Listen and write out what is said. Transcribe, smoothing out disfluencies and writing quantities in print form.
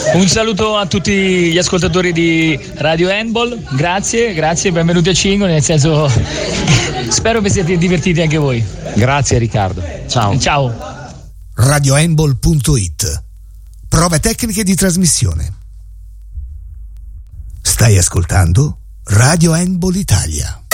Un saluto a tutti gli ascoltatori di Radio Handball, grazie, benvenuti a Cingoli, nel senso spero vi siate divertiti anche voi. Grazie Riccardo, ciao. RadioHandball.it. Prove tecniche di trasmissione. Stai ascoltando Radio Handball Italia.